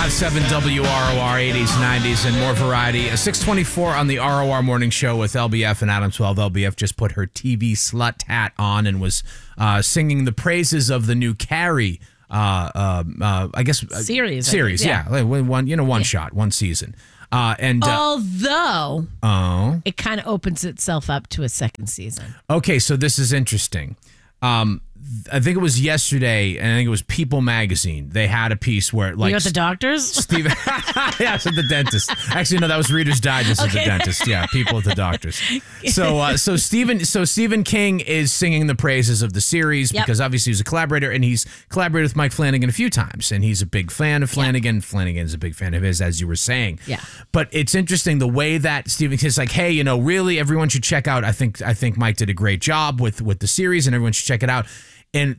105.7 WROR, 80s, 90s, and more variety. 624 on the ROR Morning Show with LBF and Adam 12. LBF just put her TV slut hat on and was singing the praises of the new Carrie, I guess... Series, yeah. One shot, one season. Although it kind of opens itself up to a second season. Okay, so this is interesting. I think it was yesterday, and I think it was People Magazine. They had a piece where, like, you at the doctor's? Steven, yeah, it's at the dentist. Actually, no, that was Reader's Digest at the dentist. Yeah, people at the doctor's. So Stephen King is singing the praises of the series because obviously he's a collaborator, and he's collaborated with Mike Flanagan a few times, and he's a big fan of Flanagan. Yep. Flanagan is a big fan of his, as you were saying. Yeah. But it's interesting the way that Stephen King's like, hey, really, everyone should check out. I think Mike did a great job with the series, and everyone should check it out. And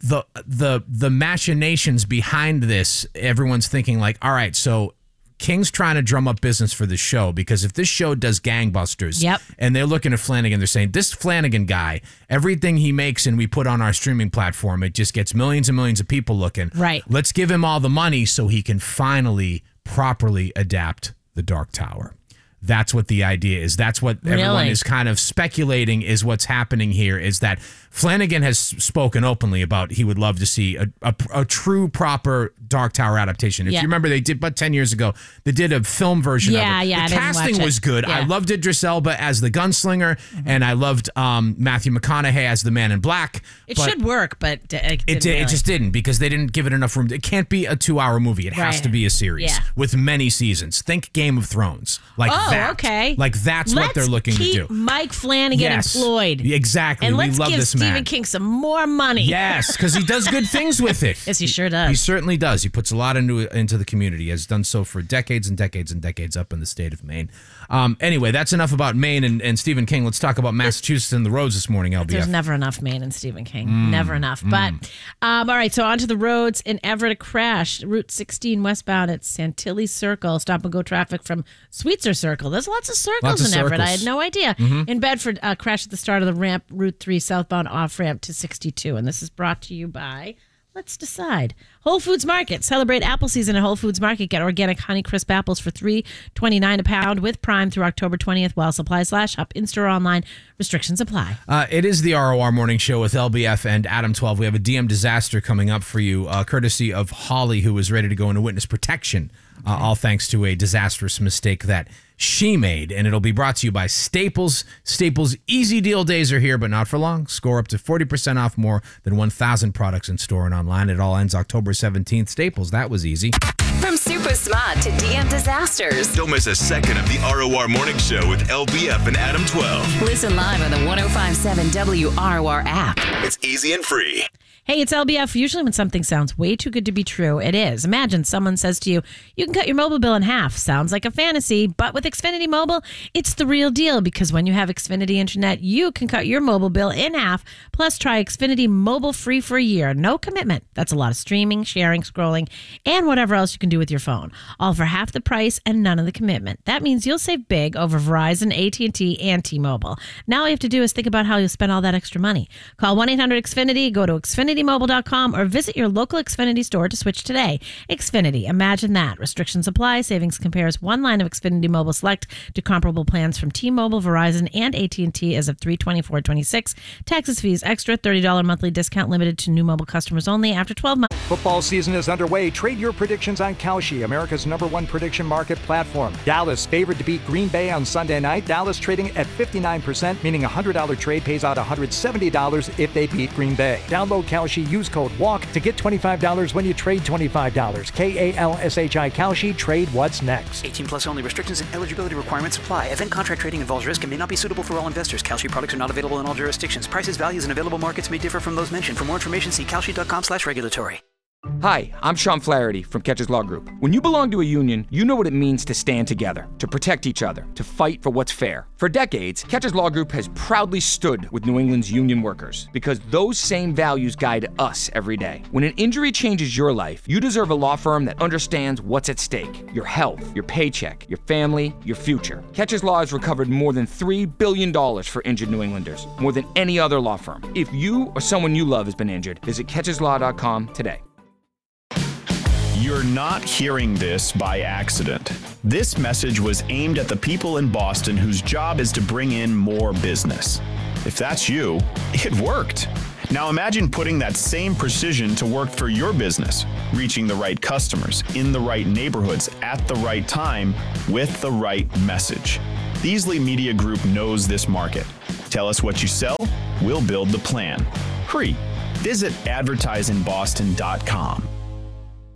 the machinations behind this, everyone's thinking like, all right, so King's trying to drum up business for the show, because if this show does gangbusters, and they're looking at Flanagan, they're saying, this Flanagan guy, everything he makes and we put on our streaming platform, it just gets millions and millions of people looking. Right. Let's give him all the money so he can finally properly adapt The Dark Tower. That's what the idea is. That's what everyone is kind of speculating is what's happening here, is that Flanagan has spoken openly about he would love to see a true, proper Dark Tower adaptation. If you remember, they did, about 10 years ago, they did a film version of it. Yeah, the casting was good. I loved Idris Elba as the gunslinger, and I loved Matthew McConaughey as the Man in Black. It should work, but it just didn't, because they didn't give it enough room. It can't be a 2-hour movie. It has to be a series with many seasons. Think Game of Thrones. Like that. Okay. Like that's what they're looking to do. Let's keep Mike Flanagan employed. Exactly. And we let's love give this man. Stephen King some more money. Yes, because he does good things with it. Yes, he sure does. He certainly does. He puts a lot into the community. He has done so for decades and decades and decades up in the state of Maine. Anyway, that's enough about Maine and Stephen King. Let's talk about Massachusetts and the roads this morning, LBF. There's never enough Maine and Stephen King. Never enough. But, all right, so onto the roads. In Everett, a crash. Route 16 westbound at Santilli Circle. Stop and go traffic from Sweetser Circle. There's lots of circles in Everett. I had no idea. In Bedford, a crash at the start of the ramp, Route 3 southbound off-ramp to 62. And this is brought to you by... Let's decide. Whole Foods Market. Celebrate apple season at Whole Foods Market. Get organic Honeycrisp apples for $3.29 a pound with Prime through October 20th while supplies last. Shop in-store, online. Restrictions apply. It is the ROR Morning Show with LBF and Adam 12. We have a DM disaster coming up for you, courtesy of Holly, who is ready to go into witness protection. All thanks to a disastrous mistake that she made, and it'll be brought to you by Staples. Staples Easy Deal Days are here, but not for long. Score up to 40% off more than 1,000 products in store and online. It all ends October 17th. Staples, that was easy. From super smart to DM disasters. Don't miss a second of the ROR Morning Show with LBF and Adam 12. Listen live on the 105.7 WROR app. It's easy and free. Hey, it's LBF. Usually when something sounds way too good to be true, it is. Imagine someone says to you, you can cut your mobile bill in half. Sounds like a fantasy, but with Xfinity Mobile, it's the real deal, because when you have Xfinity Internet, you can cut your mobile bill in half. Plus, try Xfinity Mobile free for a year. No commitment. That's a lot of streaming, sharing, scrolling, and whatever else you can do with your phone. All for half the price and none of the commitment. That means you'll save big over Verizon, AT&T, and T-Mobile. Now all you have to do is think about how you'll spend all that extra money. Call 1-800-XFINITY, go to XFinityMobile.com, or visit your local Xfinity store to switch today. Xfinity, imagine that. Restrictions apply. Savings compares one line of Xfinity Mobile Select to comparable plans from T-Mobile, Verizon, and AT&T as of 3/24/26. Taxes, fees, extra $30 monthly discount limited to new mobile customers only after 12 months. Football season is underway. Trade your predictions on Kalshi, America's #1 prediction market platform. Dallas favored to beat Green Bay on Sunday night. Dallas trading at 59%, meaning a $100 trade pays out $170 if they beat Green Bay. Download Kalshi, use code WALK to get $25 when you trade $25. KALSHI Kalshi, trade what's next. 18 plus only. Restrictions and eligibility requirements apply. Event contract trading involves risk and may not be suitable for all investors. Kalshi products are not available in all jurisdictions. Prices, values, and available markets may differ from those mentioned. For more information, see kalshi.com/regulatory. Hi, I'm Sean Flaherty from Catches Law Group. When you belong to a union, you know what it means to stand together, to protect each other, to fight for what's fair. For decades, Catches Law Group has proudly stood with New England's union workers because those same values guide us every day. When an injury changes your life, you deserve a law firm that understands what's at stake: your health, your paycheck, your family, your future. Catches Law has recovered more than $3 billion for injured New Englanders, more than any other law firm. If you or someone you love has been injured, visit catcheslaw.com today. You're not hearing this by accident. This message was aimed at the people in Boston whose job is to bring in more business. If that's you, it worked. Now imagine putting that same precision to work for your business, reaching the right customers, in the right neighborhoods, at the right time, with the right message. Beasley Media Group knows this market. Tell us what you sell, we'll build the plan. Hurry. Visit advertiseinboston.com.